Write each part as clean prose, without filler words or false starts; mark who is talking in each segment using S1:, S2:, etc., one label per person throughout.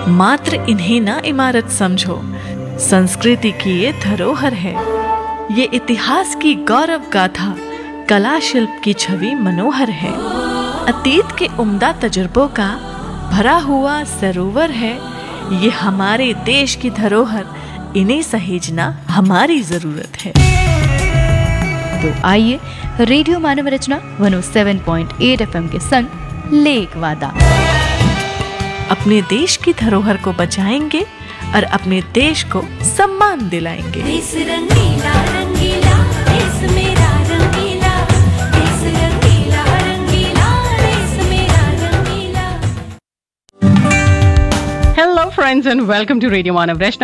S1: मात्र इन्हें ना इमारत समझो, संस्कृति की ये धरोहर है। ये इतिहास की गौरव गाथा, कला शिल्प की छवि मनोहर है। अतीत के उम्दा तजुर्बों का भरा हुआ सरोवर है। ये हमारे देश की धरोहर, इन्हें सहेजना हमारी जरूरत है।
S2: तो आइए रेडियो मानव रचना 107.8 FM के संग लेक वादा
S1: अपने देश की धरोहर को बचाएंगे और अपने देश को सम्मान दिलाएंगे।
S3: देश रंगीला रंगीला, देश मेरा रंगीला, देश रंगीला रंगीला, देश मेरा रंगीला।
S4: Hello friends and welcome to radio Manav Rachna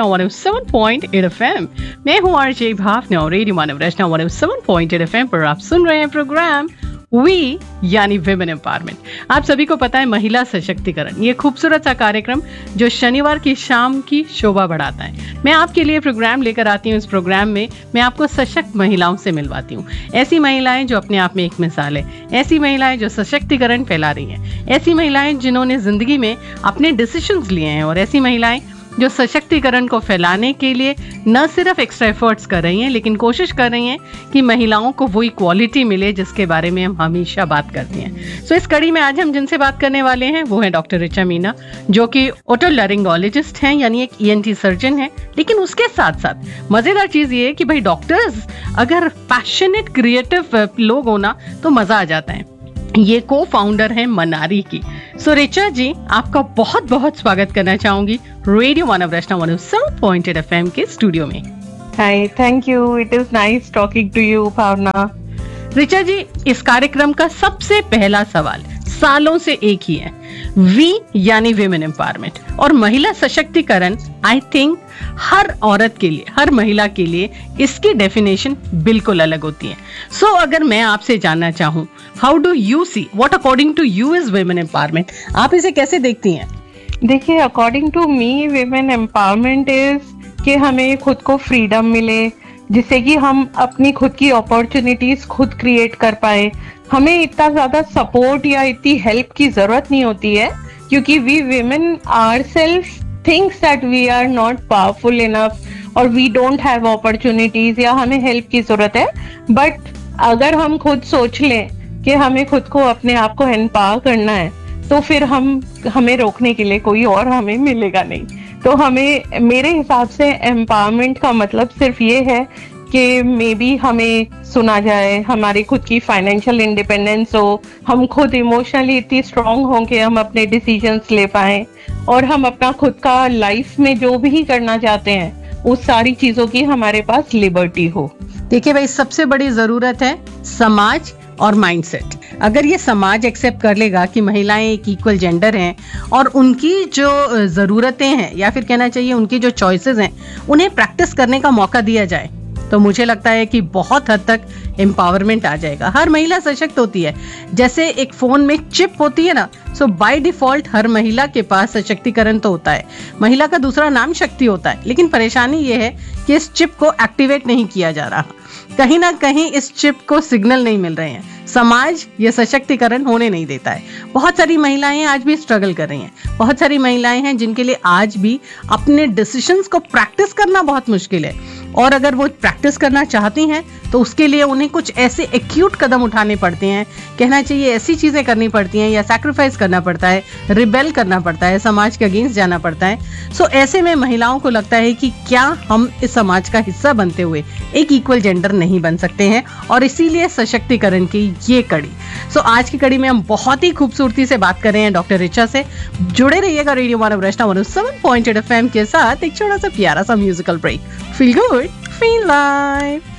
S4: 107.8 FM। मैं हूँ आरजे भावना। रेडियो मानव रचना 107.8 FM पर आप सुन रहे हैं प्रोग्राम वी यानी विमेन एम्पावरमेंट। आप सभी को पता है महिला सशक्तिकरण, ये खूबसूरत सा कार्यक्रम जो शनिवार की शाम की शोभा बढ़ाता है। मैं आपके लिए प्रोग्राम लेकर आती हूँ। इस प्रोग्राम में मैं आपको सशक्त महिलाओं से मिलवाती हूँ। ऐसी महिलाएं जो अपने आप में एक मिसाल है, ऐसी महिलाएं जो सशक्तिकरण फैला रही हैं, ऐसी महिलाएं जिन्होंने जिंदगी में अपने डिसीजंस लिए हैं, और ऐसी महिलाएं जो सशक्तिकरण को फैलाने के लिए न सिर्फ एक्स्ट्रा एफर्ट्स कर रही हैं, लेकिन कोशिश कर रही हैं कि महिलाओं को वो इक्वालिटी मिले जिसके बारे में हम हमेशा बात करते हैं। सो इस कड़ी में आज हम जिनसे बात करने वाले हैं वो है डॉक्टर ऋचा मीना, जो कि ओटोलैरिंगोलॉजिस्ट हैं, यानी एक ENT सर्जन है। लेकिन उसके साथ साथ मजेदार चीज ये है कि भाई डॉक्टर्स अगर पैशनेट क्रिएटिव लोग होना तो मजा आ जाता है। ये को फाउंडर हैं मनारी की। सो ऋचा जी, आपका बहुत बहुत स्वागत करना चाहूंगी रेडियो मानव रचना 107.8 FM के स्टूडियो में।
S5: हाय, thank you. It is nice talking to you भावना।
S4: ऋचा जी, इस कार्यक्रम का सबसे पहला सवाल सालों से एक ही है, वी यानी विमेन एम्पावरमेंट और महिला सशक्तिकरण। आई थिंक हर औरत के लिए, हर महिला के लिए इसकी डेफिनेशन बिल्कुल अलग होती है। सो अगर मैं आपसे जानना चाहूँ, how do you see, what according to you is women empowerment, आप इसे कैसे देखती हैं?
S5: देखिए, according to me women empowerment is कि हमें खुद को फ्रीडम मिले, जिससे कि हम अपनी खुद की अपॉर्चुनिटीज खुद क्रिएट कर पाए। हमें इतना ज्यादा सपोर्ट या इतनी हेल्प की जरूरत नहीं होती है, क्योंकि we women ourselves thinks that we are not powerful enough और वी डोंट हैव अपॉर्चुनिटीज, या हमें हेल्प की जरूरत है। बट अगर हम खुद सोच लें कि हमें खुद को, अपने आप को एम्पावर करना है, तो फिर हमें रोकने के लिए कोई और हमें मिलेगा नहीं। तो हमें, मेरे हिसाब से एम्पावरमेंट का मतलब सिर्फ ये है कि मे बी हमें सुना जाए, हमारी खुद की फाइनेंशियल इंडिपेंडेंस हो, हम खुद इमोशनली इतनी स्ट्रांग हों कि हम अपने डिसीजंस ले पाएं, और हम अपना खुद का लाइफ में जो भी करना चाहते हैं उस सारी चीजों की हमारे पास लिबर्टी हो।
S4: देखिए भाई, सबसे बड़ी जरूरत है समाज और माइंडसेट। अगर ये समाज एक्सेप्ट कर लेगा कि महिलाएं एक इक्वल जेंडर हैं और उनकी जो ज़रूरतें हैं, या फिर कहना चाहिए उनकी जो चॉइसेस हैं, उन्हें प्रैक्टिस करने का मौका दिया जाए, तो मुझे लगता है कि बहुत हद तक एम्पावरमेंट आ जाएगा। हर महिला सशक्त होती है। जैसे एक फोन में चिप होती है ना, सो बाय डिफॉल्ट हर महिला के पास सशक्तिकरण तो होता है। महिला का दूसरा नाम शक्ति होता है, लेकिन परेशानी ये है कि इस चिप को एक्टिवेट नहीं किया जा रहा। कहीं ना कहीं इस चिप को सिग्नल नहीं मिल रहे हैं। समाज ये सशक्तिकरण होने नहीं देता है। बहुत सारी महिलाएं आज भी स्ट्रगल कर रही हैं। बहुत सारी महिलाएं हैं जिनके लिए आज भी अपने डिसीजंस को प्रैक्टिस करना बहुत मुश्किल है, और अगर वो प्रैक्टिस करना चाहती हैं तो उसके लिए उन्हें कुछ ऐसे एक्यूट कदम उठाने पड़ते हैं, कहना चाहिए ऐसी चीजें करनी पड़ती हैं, या सैक्रिफाइस करना पड़ता है, रिबेल करना पड़ता है, समाज के अगेंस्ट जाना पड़ता है। सो ऐसे में महिलाओं को लगता है कि क्या हम इस समाज का हिस्सा बनते हुए एक इक्वल जेंडर नहीं बन सकते हैं, और इसीलिए सशक्तिकरण की ये कड़ी। सो आज की कड़ी में हम बहुत ही खूबसूरती से बात कर रहे हैं डॉक्टर ऋचा से। जुड़े रहिएगा रेडियो मानव रचना 107.8 FM के साथ। एक छोटा सा प्यारा सा musical break. Feel good, feel live.